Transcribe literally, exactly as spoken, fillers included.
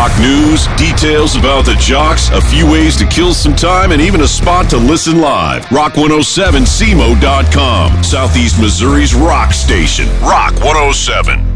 Jock news, details about the Jocks, a few ways to kill some time, and even a spot to listen live. Rock one oh seven C M O dot com, Southeast Missouri's rock station. Rock one oh seven.